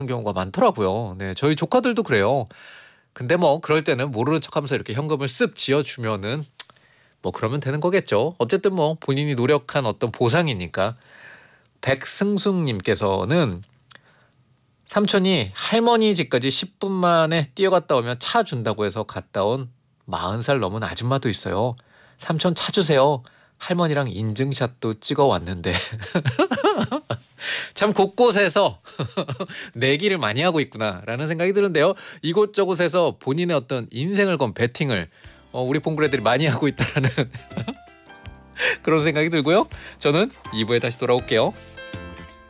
경우가 많더라고요. 네, 저희 조카들도 그래요. 근데 뭐 그럴 때는 모르는 척하면서 이렇게 현금을 쓱 쥐어주면은 뭐 그러면 되는 거겠죠. 어쨌든 뭐 본인이 노력한 어떤 보상이니까. 백승숙님께서는 삼촌이 할머니 집까지 10분 만에 뛰어갔다 오면 차 준다고 해서 갔다 온 40살 넘은 아줌마도 있어요. 삼촌 차 주세요. 할머니랑 인증샷도 찍어 왔는데. 참 곳곳에서 내기를 많이 하고 있구나라는 생각이 드는데요. 이곳저곳에서 본인의 어떤 인생을 건 베팅을 우리 봉구레들이 많이 하고 있다는 그런 생각이 들고요. 저는 2부에 다시 돌아올게요.